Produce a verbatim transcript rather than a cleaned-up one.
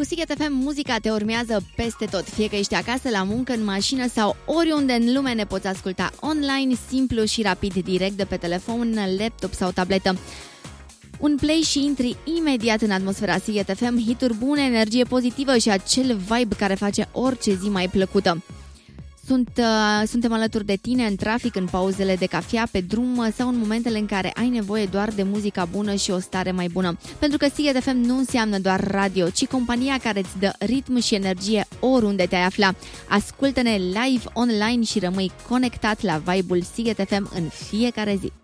Cu Sighet F M, muzica te urmează peste tot. Fie că ești acasă, la muncă, în mașină sau oriunde în lume, ne poți asculta online, simplu și rapid, direct de pe telefon, laptop sau tabletă. Un play și intri imediat în atmosfera Sighet F M, hituri bune, energie pozitivă și acel vibe care face orice zi mai plăcută. Sunt, uh, suntem alături de tine în trafic, în pauzele de cafea, pe drum sau în momentele în care ai nevoie doar de muzica bună și o stare mai bună. Pentru că Sighet F M nu înseamnă doar radio, ci compania care îți dă ritm și energie oriunde te-ai afla. Ascultă-ne live online și rămâi conectat la vibe-ul Sighet F M în fiecare zi.